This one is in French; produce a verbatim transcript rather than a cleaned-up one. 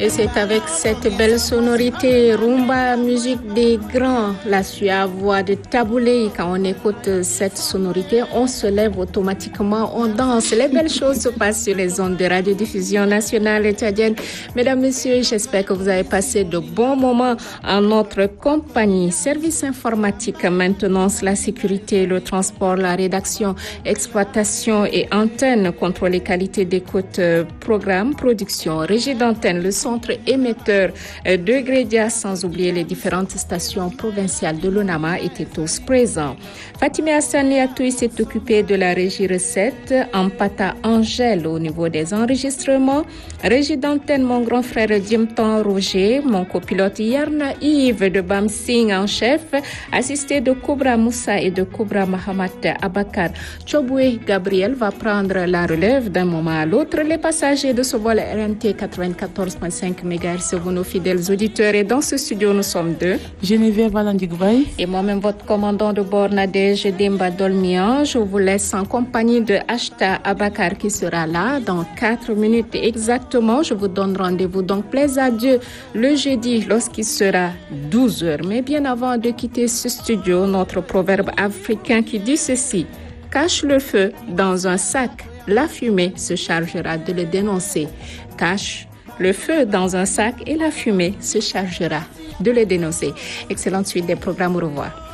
Et c'est avec cette belle sonorité rumba, musique des grands, la suave voix de Taboulé. Quand on écoute cette sonorité, on se lève automatiquement, on danse. Les belles choses se passent sur les ondes de radiodiffusion nationale tchadienne. Mesdames, Messieurs, j'espère que vous avez passé de bons moments en notre compagnie. Service informatique, maintenance, la sécurité, le transport, la rédaction, exploitation et antenne, contrôle et qualité d'écoute, programme, production, régie d'antenne, le centre émetteur de Grédia, sans oublier les différentes stations provinciales de l'ONAMA étaient tous présents. Fatimé Hassani Atoui s'est occupé de la régie recette, Ampata Angèle au niveau des enregistrements, régie d'antenne mon grand frère Jimton Roger, mon copilote Yarna Yves de Bamsing en chef, assisté de Koubra Moussa et de Koubra Mahamat Abakar. Choboué Gabriel va prendre la relève d'un moment à l'autre. Les passagers de ce vol R N T quatre-vingt-quatorze virgule cinq mégahertz, vous nos fidèles auditeurs. Et dans ce studio, nous sommes deux. Geneviève Valandigoubaï. Et moi-même, votre commandant de bord, Nadège Demba Dolmian. Je vous laisse en compagnie de Ashta Abakar qui sera là dans quatre minutes exactement. Je vous donne rendez-vous. Donc, plaise à Dieu le jeudi lorsqu'il sera douze heures. Mais bien avant de quitter ce studio, notre proverbe africain qui dit ceci: cache le feu dans un sac, la fumée se chargera de le dénoncer. Cache le feu dans un sac et la fumée se chargera de le dénoncer. Excellente suite des programmes. Au revoir.